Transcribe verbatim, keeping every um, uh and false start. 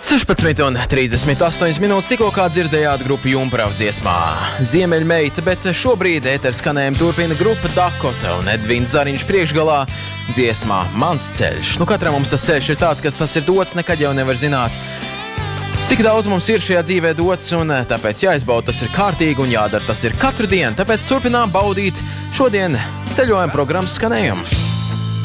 sešpadsmit un trīsdesmit astoņas minūtes tikko kā dzirdējāt grupu Jumprava dziesmā Ziemeļmeita, bet šobrīd ēteru skanējumu turpina grupa Dakota un Edvīns Zariņš priekšgalā dziesmā Mans ceļš. Nu, katram mums tas ceļš ir tāds, kas tas ir dots, nekad jau nevar zināt, cik daudz mums ir šajā dzīvē dots, un tāpēc jāizbauda tas ir kārtīgi un jādara tas ir katru dienu. Tāpēc turpinām baudīt šodien ceļojuma programmas skanējumu.